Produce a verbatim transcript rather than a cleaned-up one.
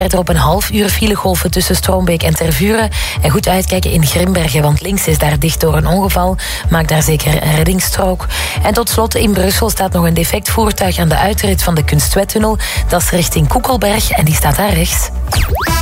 Er op een half uur filegolven tussen Stroombeek en Tervuren. En goed uitkijken in Grimbergen, want links is daar dicht door een ongeval. Maak daar zeker een reddingsstrook. En tot slot in Brussel staat nog een defect voertuig aan de uitrit van de Kunstwettunnel. Dat is richting Koekelberg en die staat daar rechts.